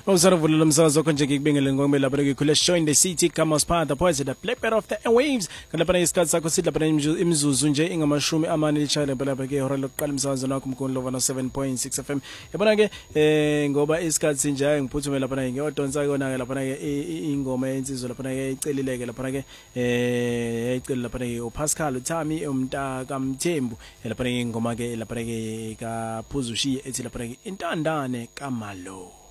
Uzaruvula umsakazo konje ngikubengele ngombe lapha ngikhule show in the city Camus Park the poison the blackbird of the airwaves kalapha isikhathi sakho sithi lapha imizuzu nje ingamashumi amane lichayela lapha ke ihora lokuqala umsakazo nakho umkhulu lova no 7.6 FM yabona ke ngoba isikhathi nje ngiphuthume lapha ngiyodonsa kona ke lapha ke ingoma yensizwe lapha ke icelileke lapha ke icela lapha ke uPascal uThami umntaka Mthembu lapha ke ingoma ke lapha ke ka Phuzushiye ethi lapha ke intandane kaMalo.